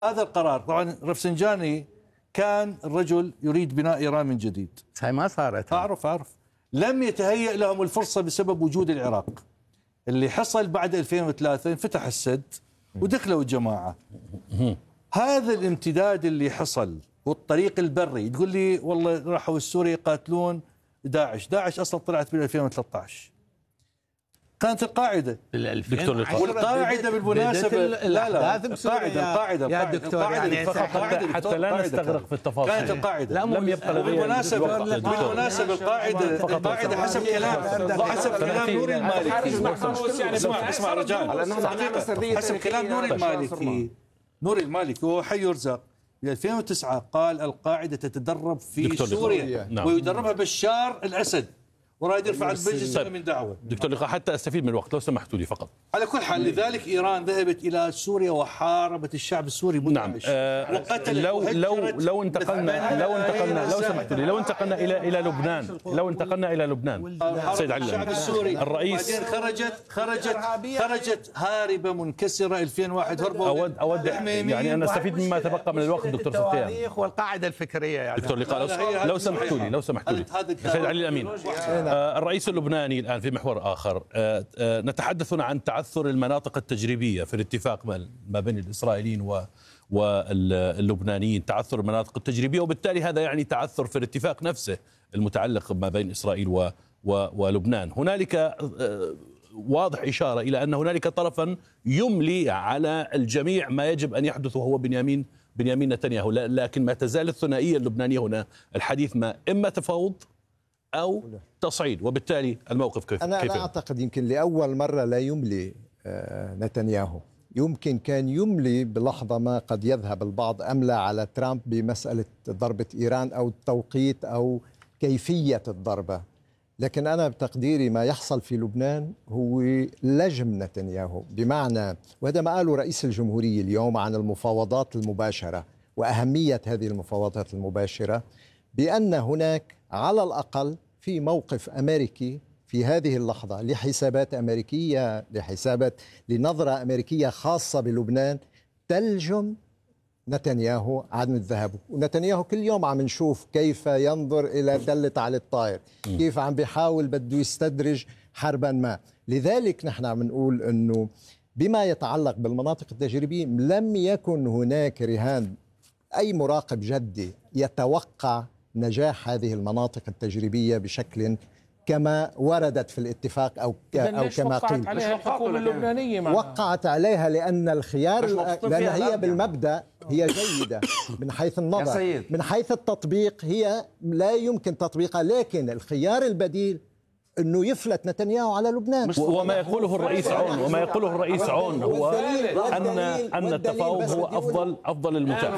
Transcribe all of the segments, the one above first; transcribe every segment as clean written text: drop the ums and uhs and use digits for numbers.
هذا القرار طبعا رفسنجاني كان الرجل يريد بناء إيران من جديد. هاي ما صارت. أعرف لم يتهيأ لهم الفرصة بسبب وجود العراق. اللي حصل بعد 2003 انفتح السد ودخلوا الجماعة. هذا الامتداد اللي حصل والطريق البري، تقول لي والله راحوا السوري يقاتلون داعش أصلا طلعت بال 2013. كانت القاعدة والقاعدة بالمناسبة القاعدة يا دكتور يعني حتى لا نستغرق في التفاصيل. كانت القاعدة لم يبقى بالمناسبة القاعدة حسب كلام نور المالكي. اسمع رجال، حسب كلام نور المالكي وهو حي يرزق ب 2009 قال القاعدة تتدرب في سوريا ويدربها بشار الأسد وراد يرفع المجلس من دعوة. دكتور لقاء حتى استفيد من الوقت لو سمحتوا لي فقط. على كل حال لذلك إيران ذهبت إلى سوريا وحاربت الشعب السوري نعم. لو انتقلنا إلى لبنان سيد علي الشعب السوري الرئيس خرجت هاربة منكسرة 2001 هربوا. أود يعني أن استفيد مما تبقى من الوقت دكتور سفيان. والقاعدة الفكرية يعني. دكتور لقاء لو سمحتوا لي سيد علي الأمين. الرئيس اللبناني الآن في محور آخر، نتحدث عن تعثر المناطق التجريبية في الاتفاق ما بين الإسرائيليين واللبنانيين، تعثر المناطق التجريبية، وبالتالي هذا يعني تعثر في الاتفاق نفسه المتعلق ما بين إسرائيل ولبنان. هنالك واضح إشارة إلى أن هنالك طرفا يملي على الجميع ما يجب أن يحدث وهو بنيامين نتنياهو، لكن ما تزال الثنائية اللبنانية هنا الحديث ما إما تفاوض أو تصعيد، وبالتالي الموقف كيف؟ أنا أعتقد يمكن لأول مرة لا يملي نتنياهو. يمكن كان يملي بلحظة ما قد يذهب البعض أملى على ترامب بمسألة ضربة إيران أو التوقيت أو كيفية الضربة، لكن أنا بتقديري ما يحصل في لبنان هو لجم نتنياهو، بمعنى وهذا ما قاله رئيس الجمهورية اليوم عن المفاوضات المباشرة وأهمية هذه المفاوضات المباشرة، بأن هناك على الأقل في موقف أمريكي في هذه اللحظة لحسابات أمريكية، لنظرة أمريكية خاصة بلبنان تلجم نتنياهو عن الذهاب. ونتنياهو كل يوم عم نشوف كيف ينظر إلى دلة على الطائر، كيف عم بيحاول بده يستدرج حربا ما. لذلك نحن عم نقول أنه بما يتعلق بالمناطق التجريبية لم يكن هناك رهان. أي مراقب جدي يتوقع نجاح هذه المناطق التجريبية بشكل كما وردت في الاتفاق أو كما قيل. عليها الحكومة اللبنانية وقعت عليها لأن الخيار لأن هي بالمبدأ هي جيدة من حيث النظر، من حيث التطبيق هي لا يمكن تطبيقها، لكن الخيار البديل انه يفلت نتنياهو على لبنان. وما يقوله الرئيس عون هو ان التفاوض هو افضل المتاح.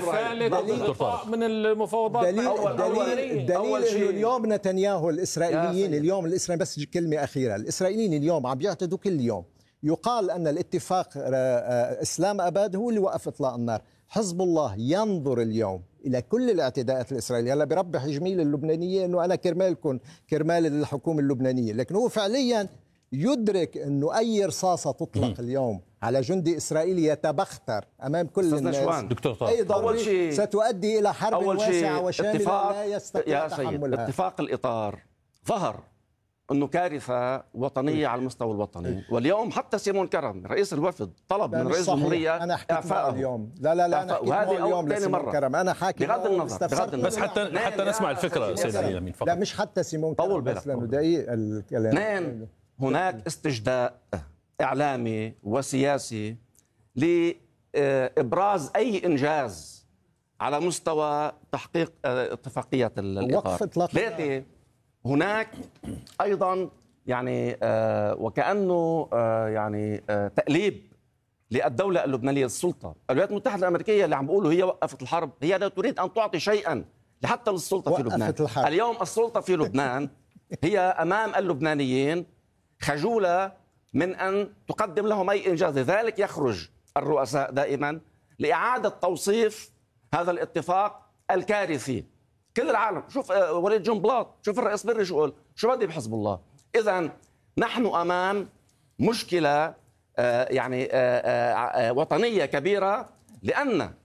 من المفاوضات الدليل انه اليوم نتنياهو الاسرائيليين بس كلمه اخيره، الاسرائيليين اليوم عم بيعتدوا كل يوم. يقال ان الاتفاق اسلام اباد هو اللي وقف اطلاق النار. حزب الله ينظر اليوم إلى كل الاعتداءات الإسرائيلية. هلا بربح جميل اللبنانية أنه أنا كرمالكم كرمال الحكومة اللبنانية، لكن هو فعليا يدرك أنه أي رصاصة تطلق اليوم على جندي إسرائيلي يتبختر أمام كل الناس أيضا ستؤدي إلى حرب واسعة وشاملة لا يستطيع تحملها. اتفاق الإطار ظهر أنه كارثة وطنية على المستوى الوطني، واليوم حتى سيمون كرم رئيس الوفد طلب من رئيس الجمهورية أنا حكيت معه اليوم. لا أنا حكيت معه اليوم لسيمون كرم. أنا حاكي بغض النظر بس حتى نسمع الفكرة سيد علي الأمين فقط. لا مش حتى سيمون كرم بس لأنه دقيق الكلام. اثنين، هناك استجداء إعلامي وسياسي لإبراز أي إنجاز على مستوى تحقيق اتفاقية الإطار. ثلاثة، هناك أيضا يعني وكأنه يعني تقليب للدولة اللبنانية. السلطة الولايات المتحدة الأمريكية اللي عم بيقولوا هي وقفت الحرب، هي لا تريد أن تعطي شيئا حتى للسلطة في لبنان. اليوم السلطة في لبنان هي أمام اللبنانيين خجولة من أن تقدم لهم أي إنجاز. لذلك يخرج الرؤساء دائما لإعادة توصيف هذا الاتفاق الكارثي. كل العالم شوف وليد جون بلاط، شوف الرئيس بري شو بدي بحزب الله. إذن نحن أمام مشكلة يعني وطنية كبيرة، لأن